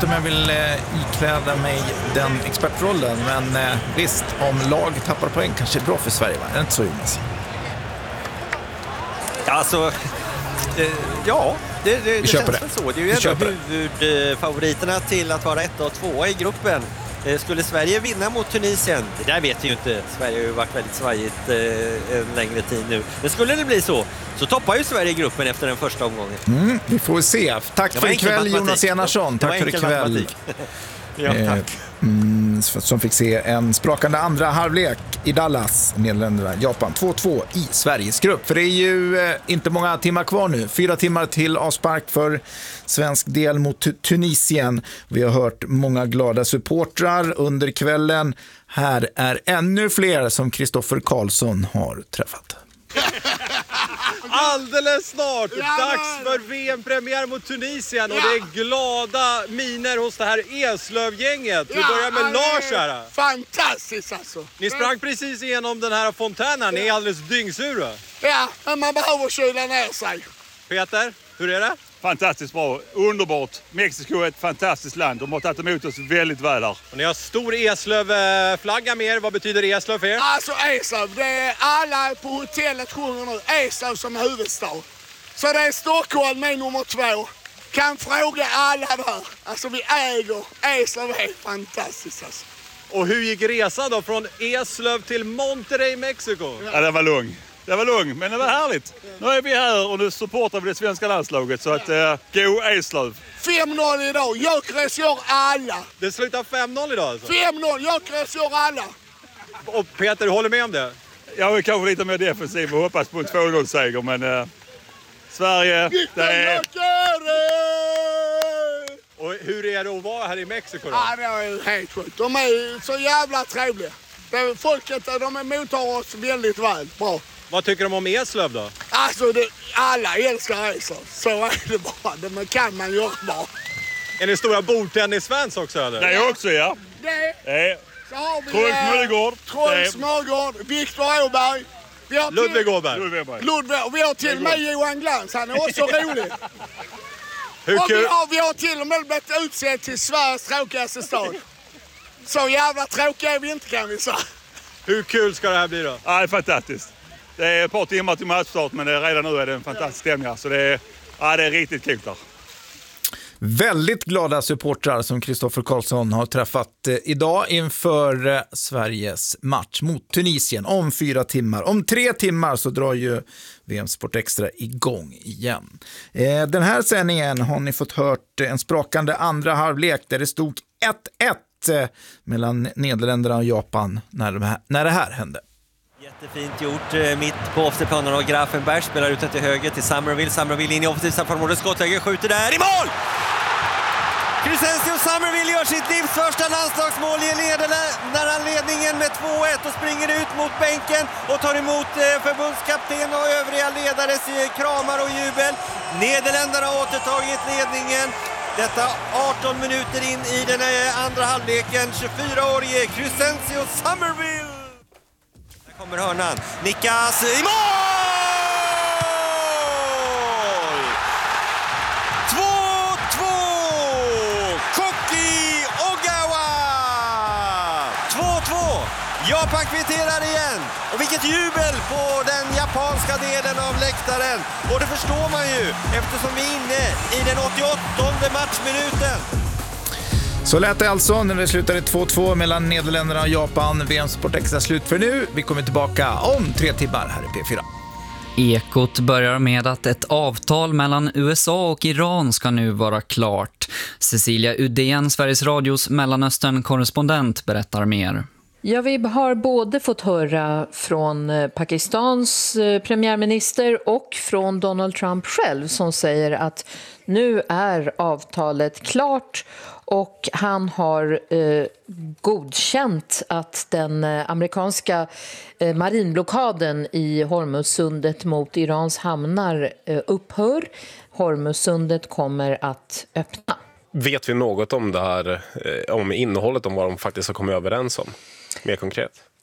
om jag vill ikläda mig den expertrollen, men visst, om lag tappar poäng kanske är bra för Sverige, va? Är det inte så, Jonas? Alltså, ja, det känns väl så. Det är ju ändå huvudfavoriterna till att vara 1 och 2 i gruppen. Skulle Sverige vinna mot Tunisien? Det där vet vi ju inte. Sverige har ju varit väldigt svajigt en längre tid nu. Men skulle det bli så toppar ju Sverige gruppen efter den första omgången. Vi får se. Tack för ikväll, Jonas Enarsson. Tack för ikväll. Ja, tack. Som fick se en sprakande andra halvlek i Dallas, Nederländerna, Japan 2-2 i Sveriges grupp. För det är ju inte många timmar kvar nu. 4 timmar till avspark för svensk del mot Tunisien. Vi har hört många glada supportrar under kvällen. Här är ännu fler som Kristoffer Karlsson har träffat. Alldeles snart, dags för VM-premiär mot Tunisien och det är glada miner hos det här Eslöv-gänget. Vi börjar med Lars här. Fantastiskt alltså. Ni sprang precis igenom den här fontänen, ni är alldeles dyngsura. Ja, men man behöver kyla ner sig. Peter, hur är det? Fantastiskt bra, underbart. Mexiko är ett fantastiskt land. De har tagit emot oss väldigt väl här. Och ni har stor Eslöv-flagga med er. Vad betyder Eslöv för er? Alltså Eslöv, det är alla på hotellet sjunger nu Eslöv som huvudstad. Så det är Stockholm med nummer 2. Kan fråga alla där. Alltså vi äger Eslöv, är fantastiskt alltså. Och hur gick resan då från Eslöv till Monterrey, Mexiko? Ja, det var lugn. Det var lugn, men det var härligt. Nu är vi här och nu supportar vi det svenska landslaget. Så att gå Eslöv. 5-0 idag. Jökres gör alla. Det slutar 5-0 idag alltså? 5-0. Jökres gör alla. Och Peter, du håller med om det? Jag är kanske lite mer defensiv och hoppas på en 2-0-seger. Men Sverige, det är... Och hur är det att vara här i Mexiko då? Ja, det är helt sjukt. De är så jävla trevliga. Folket, de mottar oss väldigt väl. Bra. Vad tycker de om Eslöv då? Alltså, alla älskar Eslöv. Så är det bara. Det kan man göra bara. Är ni stora bordtennisfans också eller? Det är också, ja. Det. Så har vi Troels Mölgård. Troels Mölgård, Viktor Åberg. Ludvig Åberg. Vi har till och med Johan Glans. Han är också rolig. Hur kul? Vi har till och med blivit utsedd till Sveriges tråkigaste stad. Så jävla tråkiga är vi inte, kan vi säga. Hur kul ska det här bli då? Ja, det är fantastiskt. Det är ett par timmar till matchstart, men redan nu är det en fantastisk stämning. Så det är riktigt kul där. Väldigt glada supportrar som Kristoffer Karlsson har träffat idag inför Sveriges match mot Tunisien om 4 timmar. Om 3 timmar så drar ju VM Sport Extra igång igen. Den här sändningen har ni fått hört en sprakande andra halvlek där det stod 1-1 mellan Nederländerna och Japan när det här hände. Jättefint gjort mitt på offside-planen, och Grafenberg spelar ut till höger till Summerville. Summerville in i offside-straffområdet, skottläge, skjuter där i mål! Crescencio Summerville gör sitt livs första landslagsmål i ledningen med 2-1 och springer ut mot bänken och tar emot förbundskapten och övriga ledares kramar och jubel. Nederländerna har återtagit ledningen. Detta 18 minuter in i den andra halvleken. 24-årige Crescencio Summerville. Där kommer hörnan. Nickas i mål! 2-2! Koki Ogawa! 2-2! Japan kvitterar igen. Och vilket jubel på den japanska delen av läktaren. Och det förstår man ju eftersom vi är inne i den 88:e matchminuten. Så lät det alltså när det slutade 2-2 mellan Nederländerna och Japan. VM Sport Extra slut för nu. Vi kommer tillbaka om 3 timmar här i P4. Ekot börjar med att ett avtal mellan USA och Iran ska nu vara klart. Cecilia Udén, Sveriges Radios Mellanöstern-korrespondent, berättar mer. Ja, vi har både fått höra från Pakistans premiärminister och från Donald Trump själv som säger att nu är avtalet klart och han har godkänt att den amerikanska marinblockaden i Hormuzsundet mot Irans hamnar upphör. Hormuzsundet kommer att öppna. Vet vi något om det här, om innehållet, om vad de faktiskt har kommit överens om? Mer konkret?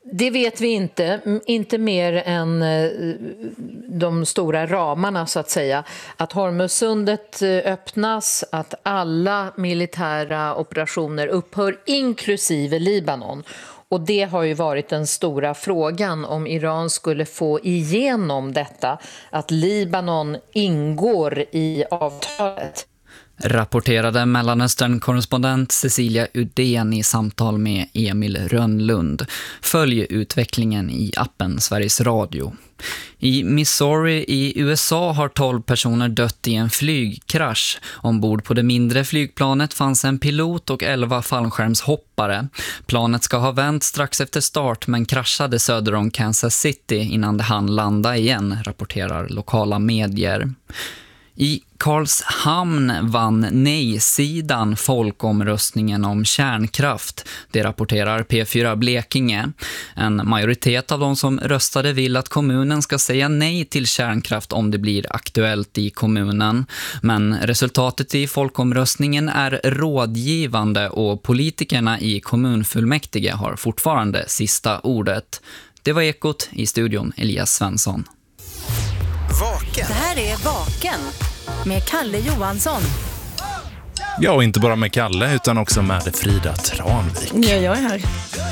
Det vet vi inte mer än de stora ramarna så att säga. Att Hormuzsundet öppnas, att alla militära operationer upphör inklusive Libanon. Och det har ju varit den stora frågan om Iran skulle få igenom detta, att Libanon ingår i avtalet. Rapporterade Mellanöstern-korrespondent Cecilia Udén i samtal med Emil Rönnlund. Följ utvecklingen i appen Sveriges Radio. I Missouri i USA har 12 personer dött i en flygkrasch. Ombord på det mindre flygplanet fanns en pilot och 11 fallskärmshoppare. Planet ska ha vänt strax efter start men kraschade söder om Kansas City innan det hann landa igen, rapporterar lokala medier. I Karlshamn vann nej-sidan folkomröstningen om kärnkraft. Det rapporterar P4 Blekinge. En majoritet av de som röstade vill att kommunen ska säga nej till kärnkraft om det blir aktuellt i kommunen. Men resultatet i folkomröstningen är rådgivande och politikerna i kommunfullmäktige har fortfarande sista ordet. Det var Ekot, i studion Elias Svensson. Vaken. Det här är Vaken med Kalle Johansson. Ja, och inte bara med Kalle utan också med Frida Tranvik. Ja, jag är här.